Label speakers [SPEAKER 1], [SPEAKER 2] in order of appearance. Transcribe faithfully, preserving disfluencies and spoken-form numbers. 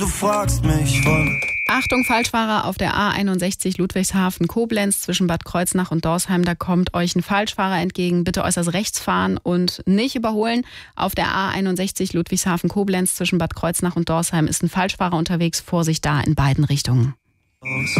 [SPEAKER 1] Du fragst mich, voll.
[SPEAKER 2] Achtung, Falschfahrer auf der A einundsechzig Ludwigshafen-Koblenz zwischen Bad Kreuznach und Dorsheim. Da kommt euch ein Falschfahrer entgegen. Bitte äußerst rechts fahren und nicht überholen. Auf der A einundsechzig Ludwigshafen-Koblenz zwischen Bad Kreuznach und Dorsheim ist ein Falschfahrer unterwegs. Vorsicht da in beiden Richtungen.